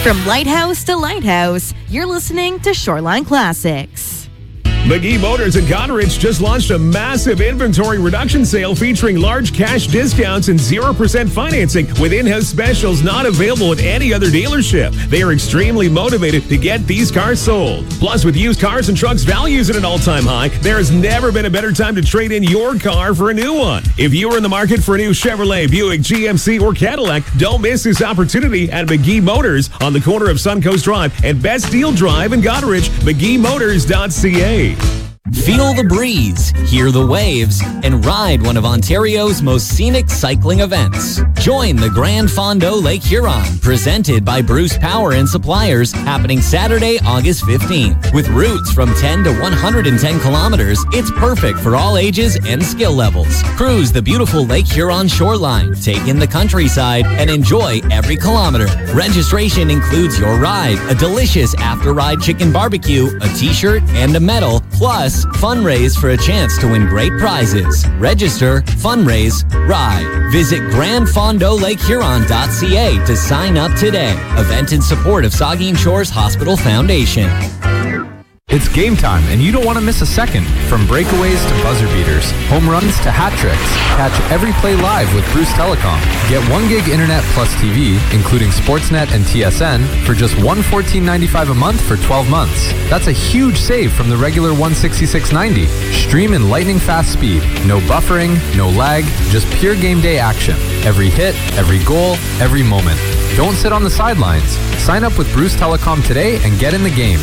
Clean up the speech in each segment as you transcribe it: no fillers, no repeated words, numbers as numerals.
From lighthouse to lighthouse, you're listening to Shoreline Classics. McGee Motors in Goderich just launched a massive inventory reduction sale featuring large cash discounts and 0% financing with in-house specials not available at any other dealership. They are extremely motivated to get these cars sold. Plus, with used cars and trucks values at an all-time high, there has never been a better time to trade in your car for a new one. If you are in the market for a new Chevrolet, Buick, GMC, or Cadillac, don't miss this opportunity at McGee Motors on the corner of Suncoast Drive and Best Deal Drive in Goderich, McGeeMotors.ca. Feel the breeze, hear the waves, and ride one of Ontario's most scenic cycling events. Join the Grand Fondo Lake Huron, presented by Bruce Power and Suppliers, happening Saturday, August 15th. With routes from 10 to 110 kilometers, it's perfect for all ages and skill levels. Cruise the beautiful Lake Huron shoreline, take in the countryside, and enjoy every kilometer. Registration includes your ride, a delicious after-ride chicken barbecue, a t-shirt, and a medal, plus fundraise for a chance to win great prizes. Register, fundraise, ride. Visit GrandFondoLakeHuron.ca to sign up today. Event in support of Saugeen Shores Hospital Foundation. It's game time, and you don't want to miss a second. From breakaways to buzzer beaters, home runs to hat tricks, catch every play live with Bruce Telecom. Get 1 gig internet plus TV, including Sportsnet and TSN, for just $114.95 a month for 12 months. That's a huge save from the regular $166.90. Stream in lightning fast speed. No buffering, no lag, just pure game day action. Every hit, every goal, every moment. Don't sit on the sidelines. Sign up with Bruce Telecom today and get in the game.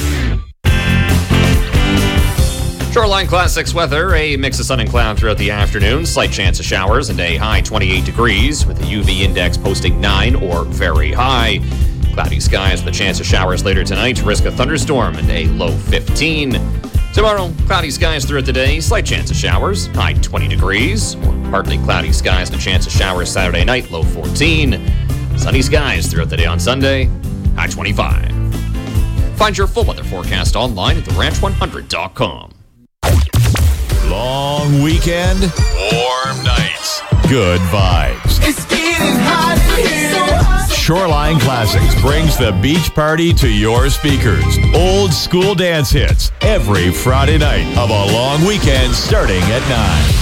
Shoreline Classics weather, a mix of sun and cloud throughout the afternoon, slight chance of showers, and a high 28 degrees with a UV index posting 9 or very high. Cloudy skies with a chance of showers later tonight, risk of thunderstorm, and a low 15. Tomorrow, cloudy skies throughout the day, slight chance of showers, high 20 degrees, or partly cloudy skies and a chance of showers Saturday night, low 14. Sunny skies throughout the day on Sunday, high 25. Find your full weather forecast online at theranch100.com. Long weekend, warm nights, good vibes. It's getting hot in here. Shoreline Classics brings the beach party to your speakers. Old school dance hits every Friday night of a long weekend starting at 9.